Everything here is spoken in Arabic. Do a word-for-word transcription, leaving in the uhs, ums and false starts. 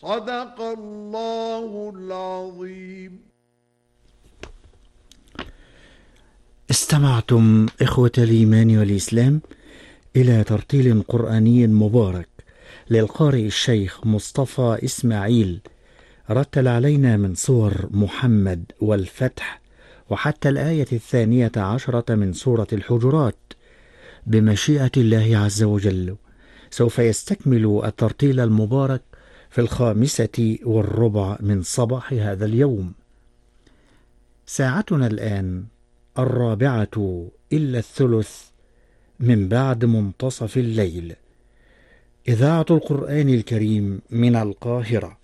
صدق الله العظيم. استمعتم إخوة الإيمان والإسلام إلى ترتيل قرآني مبارك للقارئ الشيخ مصطفى إسماعيل، رتل علينا من سور محمد والفتح وحتى الآية الثانية عشرة من سورة الحجرات بمشيئة الله عز وجل. سوف يستكمل الترتيل المبارك في الخامسة والربع من صباح هذا اليوم. ساعتنا الآن الرابعة إلا الثلث من بعد منتصف الليل. إذاعة القرآن الكريم من القاهرة.